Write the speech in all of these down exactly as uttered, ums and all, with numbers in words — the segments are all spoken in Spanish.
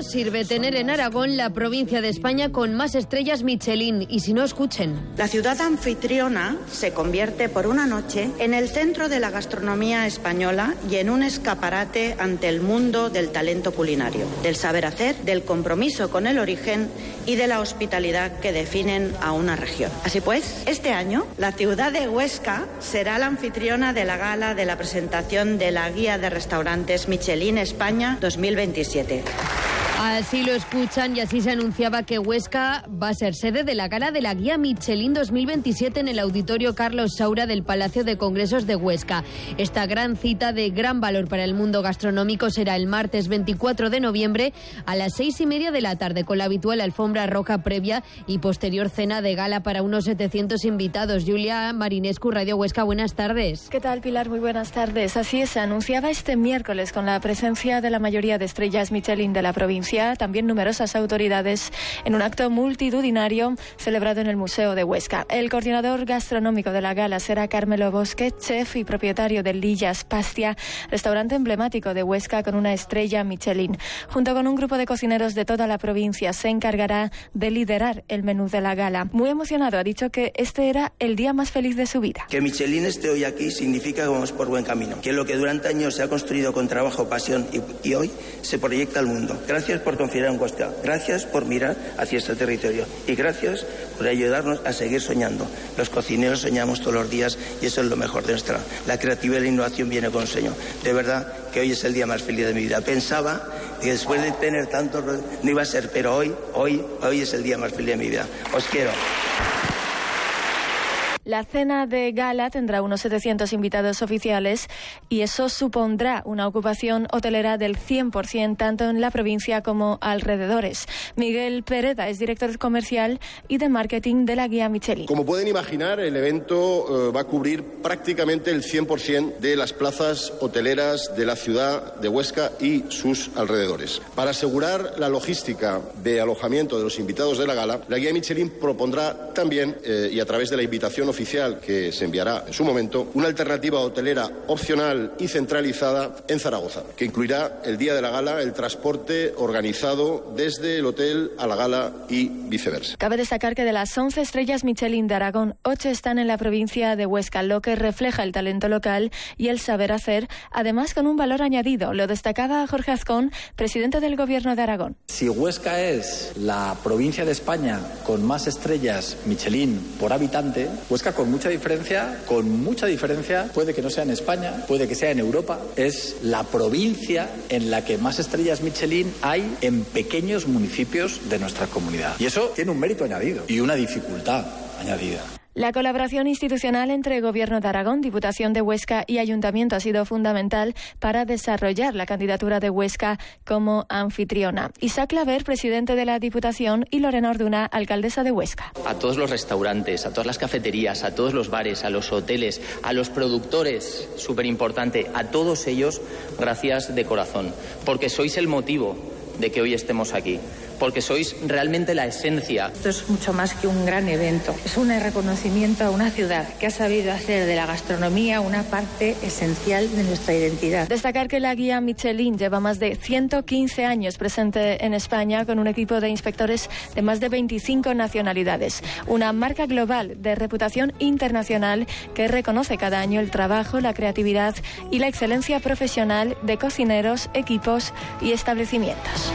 sirve tener en Aragón la provincia de España con más estrellas Michelin. Y si no, escuchen. La ciudad anfitriona se convierte por una noche en el centro de la gastronomía española y en un escaparate ante el mundo del talento culinario, del saber hacer, del compromiso con el origen y de la hospitalidad que definen a una región. Así pues, este año la ciudad de Huesca será la anfitriona de la gala de la presentación de la Guía de Restaurantes Michelin España dos mil veintisiete. Así lo escuchan y así se anunciaba que Huesca va a ser sede de la gala de la Guía Michelin dos mil veintisiete en el Auditorio Carlos Saura del Palacio de Congresos de Huesca. Esta gran cita de gran valor para el mundo gastronómico será el martes veinticuatro de noviembre a las seis y media de la tarde, con la habitual alfombra roja previa y posterior cena de gala para unos setecientos invitados. Julia Marinescu, Radio Huesca, buenas tardes. ¿Qué tal, Pilar? Muy buenas tardes. Así es, se anunciaba este miércoles con la presencia de la mayoría de estrellas Michelin de la provincia, también numerosas autoridades, en un acto multitudinario celebrado en el Museo de Huesca. El coordinador gastronómico de la gala será Carmelo Bosque, chef y propietario de Lillas Pastia, restaurante emblemático de Huesca con una estrella Michelin. Junto con un grupo de cocineros de toda la provincia, se encargará de liderar el menú de la gala. Muy emocionado, ha dicho que este era el día más feliz de su vida. Que Michelin esté hoy aquí significa que vamos por buen camino, que lo que durante años se ha construido con trabajo, pasión y, y hoy se proyecta al mundo. Gracias por confiar en Huesca, gracias por mirar hacia este territorio y gracias por ayudarnos a seguir soñando. Los cocineros soñamos todos los días y eso es lo mejor de nuestra. La creatividad y la innovación viene con sueño. De verdad que hoy es el día más feliz de mi vida. Pensaba que después de tener tanto no iba a ser, pero hoy, hoy, hoy es el día más feliz de mi vida. Os quiero. La cena de gala tendrá unos setecientos invitados oficiales y eso supondrá una ocupación hotelera del cien por ciento tanto en la provincia como alrededores. Miguel Pereda es director comercial y de marketing de la Guía Michelin. Como pueden imaginar, el evento eh, va a cubrir prácticamente el cien por ciento de las plazas hoteleras de la ciudad de Huesca y sus alrededores. Para asegurar la logística de alojamiento de los invitados de la gala, la Guía Michelin propondrá también, eh, y a través de la invitación oficial oficial que se enviará en su momento, una alternativa hotelera opcional y centralizada en Zaragoza, que incluirá el día de la gala, el transporte organizado desde el hotel a la gala y viceversa. Cabe destacar que de las once estrellas Michelin de Aragón, ocho están en la provincia de Huesca, lo que refleja el talento local y el saber hacer, además con un valor añadido. Lo destacaba Jorge Azcón, presidente del Gobierno de Aragón. Si Huesca es la provincia de España con más estrellas Michelin por habitante, Huesca con mucha diferencia, con mucha diferencia, puede que no sea en España, puede que sea en Europa, es la provincia en la que más estrellas Michelin hay en pequeños municipios de nuestra comunidad. Y eso tiene un mérito añadido y una dificultad añadida. La colaboración institucional entre Gobierno de Aragón, Diputación de Huesca y Ayuntamiento ha sido fundamental para desarrollar la candidatura de Huesca como anfitriona. Isaac Claver, presidente de la Diputación, y Lorena Orduna, alcaldesa de Huesca. A todos los restaurantes, a todas las cafeterías, a todos los bares, a los hoteles, a los productores, súper importante, a todos ellos, gracias de corazón, porque sois el motivo de que hoy estemos aquí, porque sois realmente la esencia. Esto es mucho más que un gran evento, es un reconocimiento a una ciudad que ha sabido hacer de la gastronomía una parte esencial de nuestra identidad. Destacar que la Guía Michelin lleva más de ciento quince años presente en España con un equipo de inspectores de más de veinticinco nacionalidades. Una marca global de reputación internacional que reconoce cada año el trabajo, la creatividad y la excelencia profesional de cocineros, equipos y establecimientos.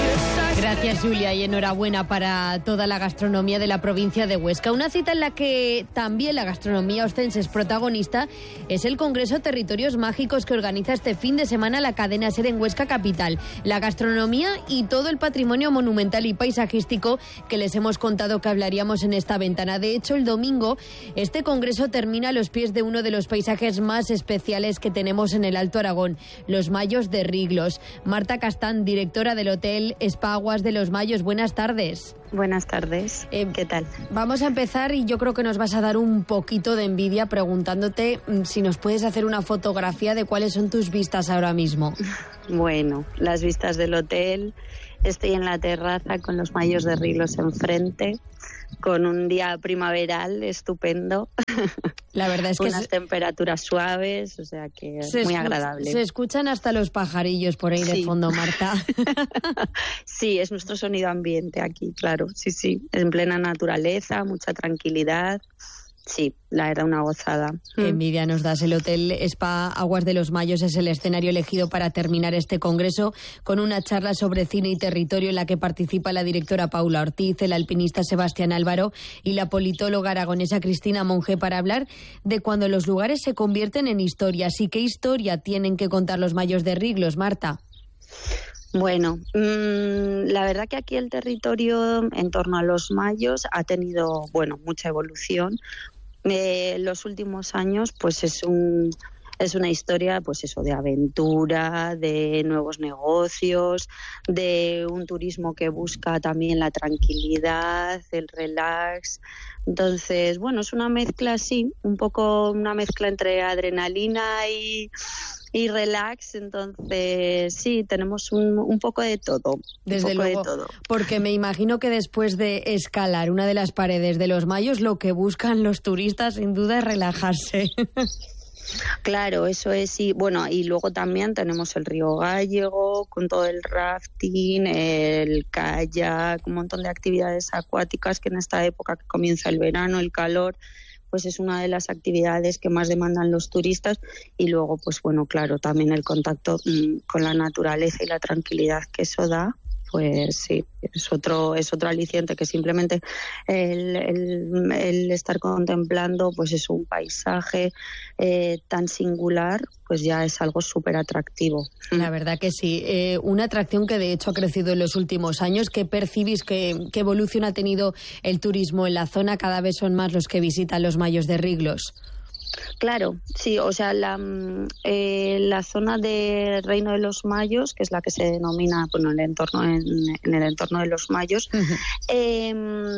Gracias, Julia, y enhorabuena para toda la gastronomía de la provincia de Huesca. Una cita en la que también la gastronomía ostense es protagonista es el Congreso Territorios Mágicos que organiza este fin de semana la cadena SER en Huesca Capital. La gastronomía y todo el patrimonio monumental y paisajístico que les hemos contado que hablaríamos en esta ventana. De hecho, el domingo este congreso termina a los pies de uno de los paisajes más especiales que tenemos en el Alto Aragón, los Mayos de Riglos. Marta Castán, directora del Hotel Spa Aguas de los Mayos, buenas tardes. Buenas tardes, eh, ¿qué tal? Vamos a empezar y yo creo que nos vas a dar un poquito de envidia preguntándote si nos puedes hacer una fotografía de cuáles son tus vistas ahora mismo. Bueno, las vistas del hotel Estoy en la terraza con los Mayos de Riglos enfrente, con un día primaveral estupendo. La verdad es que unas se... temperaturas suaves, o sea que es muy agradable. Se escuchan hasta los pajarillos por ahí sí. de fondo, Marta. Sí, es nuestro sonido ambiente aquí, claro. Sí, sí, en plena naturaleza, mucha tranquilidad. Sí, la verdad, una gozada. Qué envidia nos das. El Hotel Spa Aguas de los Mayos es el escenario elegido para terminar este congreso con una charla sobre cine y territorio en la que participa la directora Paula Ortiz, el alpinista Sebastián Álvaro y la politóloga aragonesa Cristina Monge para hablar de cuando los lugares se convierten en historias. ¿Y qué historia tienen que contar los Mayos de Riglos, Marta? Bueno, mmm, la verdad que aquí el territorio en torno a los Mayos ha tenido, bueno, mucha evolución. Eh, los últimos años, pues es un es una historia, pues eso, de aventura, de nuevos negocios, de un turismo que busca también la tranquilidad, el relax. Entonces, bueno, es una mezcla así, un poco una mezcla entre adrenalina y y relax, entonces sí, tenemos un, un poco de todo. Desde un poco luego, de todo. Porque me imagino que después de escalar una de las paredes de los Mayos, lo que buscan los turistas sin duda es relajarse. Claro, eso es, y bueno, y luego también tenemos el río Gállego con todo el rafting, el kayak, un montón de actividades acuáticas que en esta época que comienza el verano, el calor, pues es una de las actividades que más demandan los turistas. Y luego, pues bueno, claro, también el contacto mmm, con la naturaleza y la tranquilidad que eso da, pues sí, es otro es otro aliciente, que simplemente el, el, el estar contemplando pues es un paisaje eh, tan singular, pues ya es algo súper atractivo. La verdad que sí, eh, una atracción que de hecho ha crecido en los últimos años. ¿Qué percibís, qué, qué evolución ha tenido el turismo en la zona? Cada vez son más los que visitan los Mayos de Riglos. Claro, sí, o sea, la, eh, la zona de Reino de los Mayos, que es la que se denomina, bueno, el entorno en, en el entorno de los Mayos, uh-huh. eh,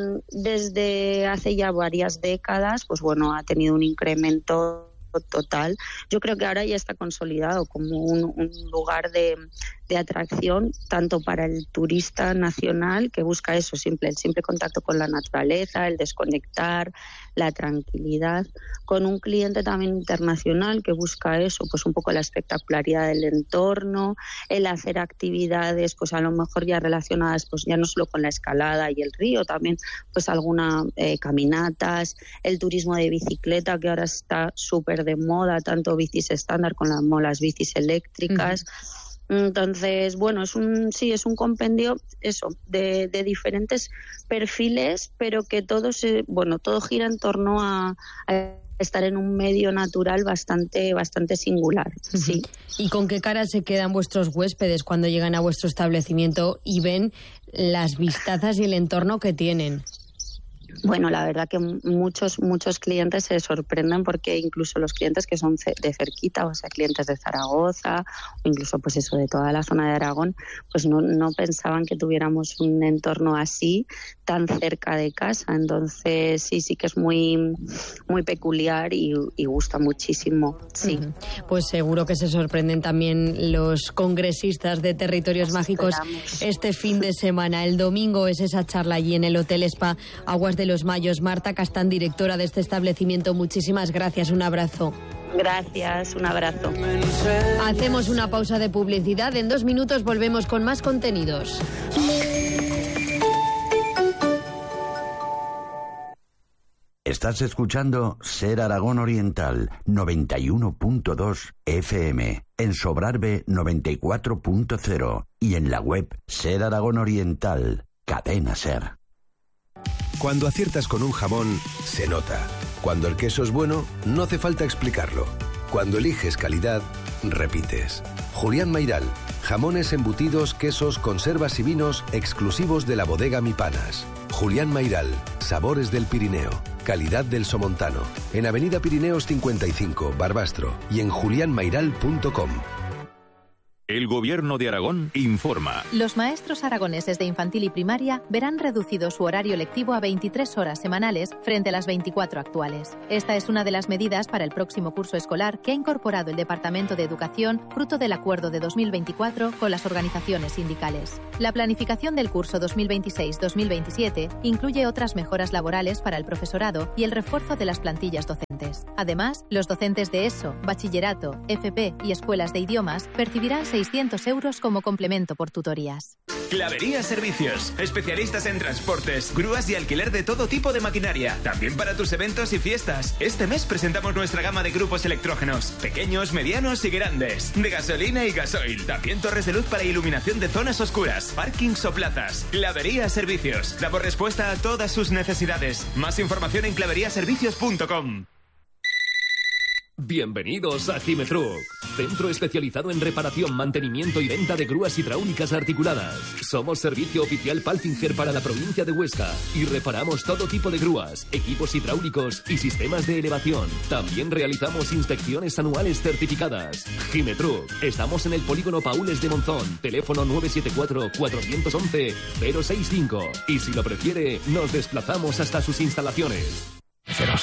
desde hace ya varias décadas, pues bueno, ha tenido un incremento total. Yo creo que ahora ya está consolidado como un, un lugar de, de atracción tanto para el turista nacional, que busca eso, simple, el simple contacto con la naturaleza, el desconectar, la tranquilidad, con un cliente también internacional que busca eso, pues un poco la espectacularidad del entorno, el hacer actividades pues a lo mejor ya relacionadas pues ya no solo con la escalada y el río, también pues algunas eh, caminatas, el turismo de bicicleta, que ahora está súper de moda, tanto bicis estándar con las, las bicis eléctricas. Uh-huh. Entonces, bueno, es un sí, es un compendio eso de, de diferentes perfiles, pero que todo se, bueno, todo gira en torno a, a estar en un medio natural bastante bastante singular. Uh-huh. Sí. ¿Y con qué cara se quedan vuestros huéspedes cuando llegan a vuestro establecimiento y ven las vistazas y el entorno que tienen? Bueno, la verdad que muchos muchos clientes se sorprenden, porque incluso los clientes que son de cerquita, o sea, clientes de Zaragoza o incluso pues eso de toda la zona de Aragón, pues no, no pensaban que tuviéramos un entorno así tan cerca de casa. Entonces sí, sí que es muy muy peculiar y, y gusta muchísimo, sí. Uh-huh. Pues seguro que se sorprenden también los congresistas de Territorios Nos Mágicos esperamos. Este fin de semana. El domingo es esa charla allí en el Hotel Spa Aguas de los Mayos. Marta Castán, directora de este establecimiento, muchísimas gracias, un abrazo. Gracias, un abrazo. Hacemos una pausa de publicidad, en dos minutos volvemos con más contenidos. Estás escuchando Ser Aragón Oriental, noventa y uno punto dos F M, en Sobrarbe noventa y cuatro punto cero y en la web Ser Aragón Oriental, Cadena Ser. Cuando aciertas con un jamón, se nota. Cuando el queso es bueno, no hace falta explicarlo. Cuando eliges calidad, repites. Julián Mayral, jamones, embutidos, quesos, conservas y vinos exclusivos de la bodega Mi Panas. Julián Mayral, sabores del Pirineo, calidad del Somontano. En Avenida Pirineos cincuenta y cinco, Barbastro, y en julián mayral punto com. El Gobierno de Aragón informa. Los maestros aragoneses de infantil y primaria verán reducido su horario lectivo a veintitrés horas semanales frente a las veinticuatro actuales. Esta es una de las medidas para el próximo curso escolar que ha incorporado el Departamento de Educación, fruto del acuerdo de dos mil veinticuatro con las organizaciones sindicales. La planificación del curso dos mil veintiséis dos mil veintisiete incluye otras mejoras laborales para el profesorado y el refuerzo de las plantillas docentes. Además, los docentes de ESO, bachillerato, F P y escuelas de idiomas percibirán seiscientos euros como complemento por tutorías. Clavería Servicios, especialistas en transportes, grúas y alquiler de todo tipo de maquinaria, también para tus eventos y fiestas. Este mes presentamos nuestra gama de grupos electrógenos, pequeños, medianos y grandes, de gasolina y gasoil, también torres de luz para iluminación de zonas oscuras, parkings o plazas. Clavería Servicios, damos respuesta a todas sus necesidades. Más información en clavería servicios punto com. Bienvenidos a Gimetruc, centro especializado en reparación, mantenimiento y venta de grúas hidráulicas articuladas. Somos servicio oficial Palfinger para la provincia de Huesca y reparamos todo tipo de grúas, equipos hidráulicos y sistemas de elevación. También realizamos inspecciones anuales certificadas. Gimetruc, estamos en el polígono Paules de Monzón, teléfono nueve siete cuatro, cuatro uno uno cero seis cinco y si lo prefiere, nos desplazamos hasta sus instalaciones.